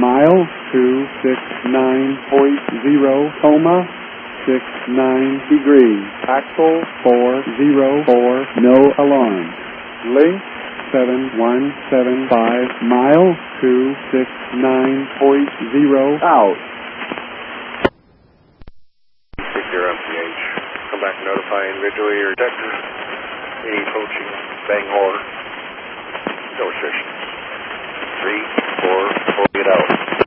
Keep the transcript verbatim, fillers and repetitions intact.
mile, two six nine point zero, coma, six nine degrees. Axle, four zero four, no alarm. Link, seven one seven five, mile, two six nine point zero, out. Your M P H. Come back and notify individually your detectors. Any approaching Bangor. Go station. Three, four, four, get out.